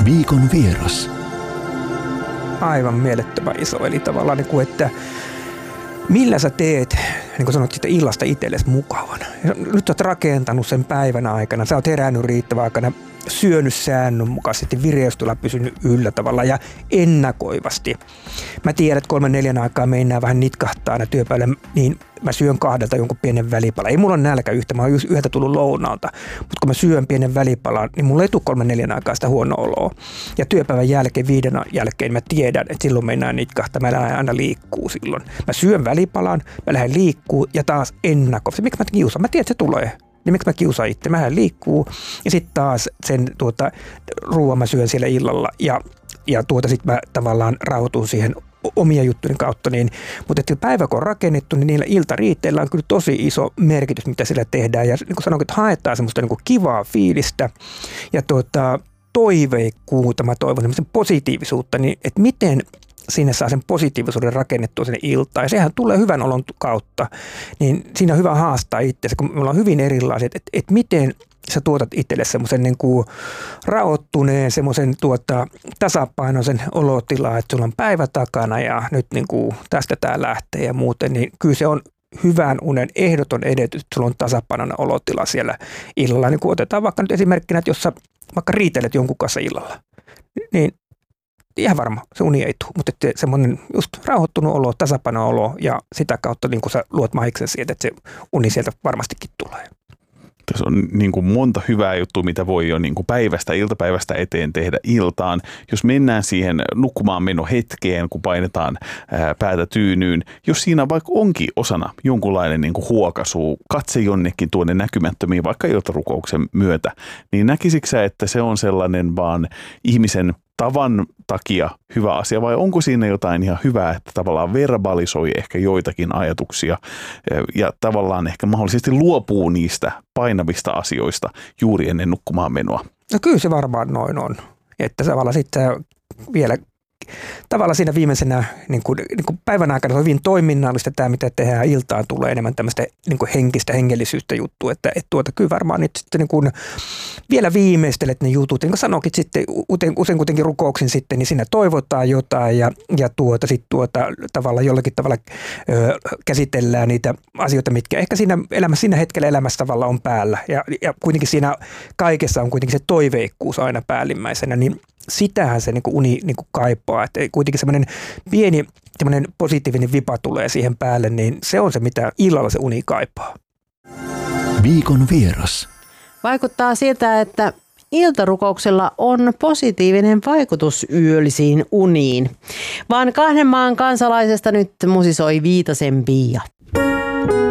Viikon vieras. Aivan mielettömän iso, eli tavallaan niin kuin, että millä sä teet, niin kuin sanot, sitä illasta itsellesi mukavan. Nyt sä oot rakentanut sen päivän aikana, sä oot herännyt riittävän aikana, syönyt säännönmukaisesti, vireystila pysynyt yllä tavalla ja ennakoivasti. Mä tiedän, että 3-4 aikaa meinaa vähän nitkahtaa aina työpäivällä, niin mä syön 2 jonkun pienen välipala. Ei mulla ole nälkä yhtä, mä oon yhdeltä tullut lounaalta, mutta kun mä syön pienen välipalan, niin mulla ei tule 3-4 aikaa sitä huono oloa. Ja työpäivän jälkeen, 5 jälkeen mä tiedän, että silloin meinaa nitkahtaa, mä lähden aina liikkuu silloin. Mä syön välipalan, mä lähden liikkuu ja taas ennakoivasti. Miksi mä kiusaan? Mä tiedän, että se tulee. Niin miksi mä kiusaan itse? Mähän liikkuu ja sitten taas sen ruoan mä syön siellä illalla ja sitten mä tavallaan rauhoitun siihen omia juttujen kautta. Mutta että päivä kun on rakennettu, niin niillä iltariitteillä on kyllä tosi iso merkitys, mitä sillä tehdään. Ja niin kuin sanoin, että haetaan semmoista niin kuin kivaa fiilistä ja toiveikkuutta, mä toivon semmoista positiivisuutta, niin että miten siinä saa sen positiivisuuden rakennettua sinne iltaan. Ja sehän tulee hyvän olon kautta. Niin siinä on hyvä haastaa itseäsi, kun me ollaan hyvin erilaiset, että miten sä tuotat itselle semmoisen niin kuin rauhoittuneen, semmoisen tasapainoisen olotilaa, että sulla on päivä takana ja nyt niin kuin tästä tää lähtee ja muuten, niin kyllä se on hyvän unen ehdoton edellytys, että sulla on tasapainoinen olotila siellä illalla. Niin kuin otetaan vaikka nyt esimerkkinä, että jos sä vaikka riitelet jonkun kanssa illalla, niin ihan varma, se uni ei tule, mutta semmoinen just rauhoittunut olo, tasapaino olo ja sitä kautta niin kuin sä luot mahiksen siitä, että se uni sieltä varmastikin tulee. Tässä on niin kuin monta hyvää juttua, mitä voi jo niin kuin iltapäivästä eteen tehdä iltaan. Jos mennään siihen nukkumaan meno hetkeen, kun painetaan päätä tyynyyn, jos siinä vaikka onkin osana jonkunlainen niin kuin huokaisu, katse jonnekin tuonne näkymättömiin, vaikka iltarukouksen myötä, niin näkisikö sä, että se on sellainen vaan ihmisen tavan takia hyvä asia vai onko siinä jotain ihan hyvää, että tavallaan verbalisoi ehkä joitakin ajatuksia ja tavallaan ehkä mahdollisesti luopuu niistä painavista asioista juuri ennen nukkumaan menoa? No kyllä se varmaan noin on, että tavallaan sitten vielä tavallaan siinä viimeisenä niin kuin päivän aikana on hyvin toiminnallista tämä, mitä tehdään iltaan, tulee enemmän tämmöistä niin kuin hengellisyyttä juttua, että kyllä varmaan nyt sitten niin kuin vielä viimeistelet ne jutut, niin kuin sanoikin sitten usein kuitenkin rukouksin sitten, niin siinä toivotaan jotain ja sitten tavallaan jollakin tavalla käsitellään niitä asioita, mitkä ehkä siinä hetkellä elämässä tavalla on päällä ja kuitenkin siinä kaikessa on kuitenkin se toiveikkuus aina päällimmäisenä, niin sitähän se niin kuin uni niin kuin kaipaa, että kuitenkin semmoinen pieni positiivinen vipa tulee siihen päälle, niin se on se, mitä illalla se uni kaipaa. Viikon vieras. Vaikuttaa siltä, että iltarukouksella on positiivinen vaikutus yöllisiin uniin. Vaan 2 maan kansalaisesta nyt musisoi Viitasen Pia.